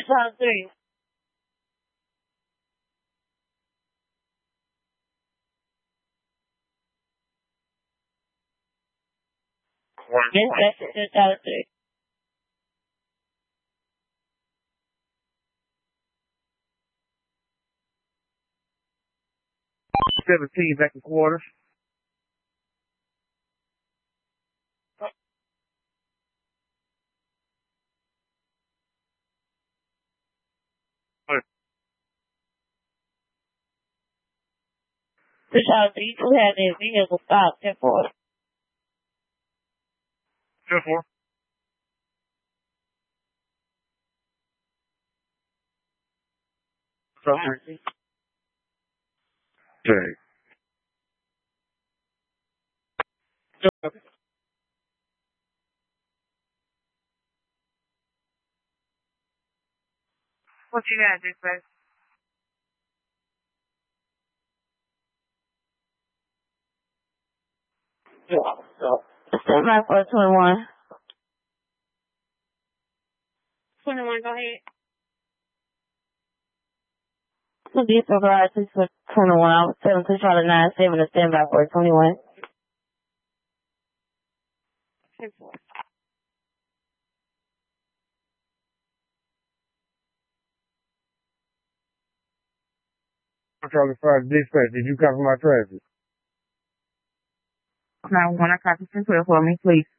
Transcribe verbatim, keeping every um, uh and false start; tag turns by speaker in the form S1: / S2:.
S1: Fish out three. Dispatch fish out three.
S2: Seventeen back in quarters.
S1: Fish out three. You had a vehicle stop. ten four.
S2: ten four.
S1: Okay.
S2: Okay.
S3: What you got, Dispatch?
S1: Yeah. So, stand by for twenty-one.
S3: twenty-one, go ahead.
S1: To be supervised, six for twenty-one. I was seven to Charlotte nine seven to stand by for twenty-one.
S3: ten four.
S2: Charlie five dispatch. Did you copy my traffic?
S3: nine one, I copy ten twelve for me, please.